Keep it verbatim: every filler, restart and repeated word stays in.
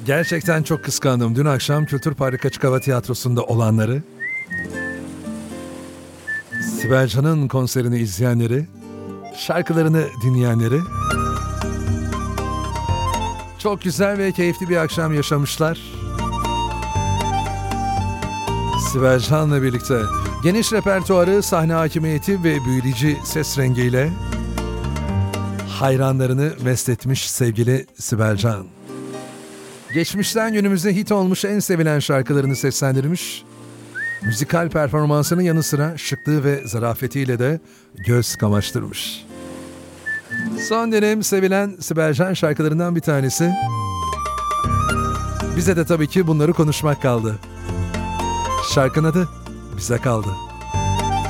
Gerçekten çok kıskandım. Dün akşam Kültür Park Açık Hava Tiyatrosu'nda olanları, Sibel Can'ın konserini izleyenleri, şarkılarını dinleyenleri. Çok güzel ve keyifli bir akşam yaşamışlar. Sibel Can'la birlikte geniş repertuarı, sahne hakimiyeti ve büyüleyici ses rengiyle hayranlarını mest etmiş sevgili Sibel Can. Geçmişten günümüze hit olmuş en sevilen şarkılarını seslendirmiş, müzikal performansının yanı sıra şıklığı ve zarafetiyle de göz kamaştırmış. Son dönem sevilen Sibel Can şarkılarından bir tanesi. Bize de tabii ki bunları konuşmak kaldı. Şarkının adı Bize Kaldı.